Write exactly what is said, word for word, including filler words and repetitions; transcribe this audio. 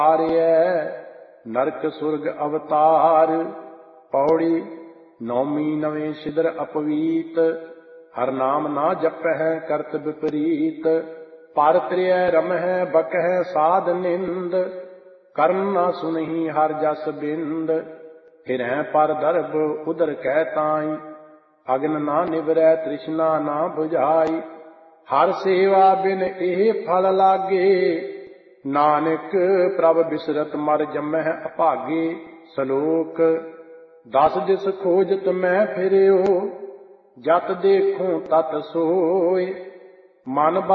नरक सुरग अवतार। पौड़ी नौमी नवे सिदर अपवीत। हर नाम ना जपह करत विपरीत। पर त्रिय रमह बकह साध निंद। कर्म ना सुनहि हर जस बिंद। हिरह पर दर्भ उदर कह ताई। अग्न ना निवरै तृष्णा ना बुझाई। हर सेवा बिन एह फल लागे। नानक प्रभ बिसरत मर जमह अभागे। सलोक दस दिस खोजत मैं फिर्यो। जत देखूं तत सोय। मन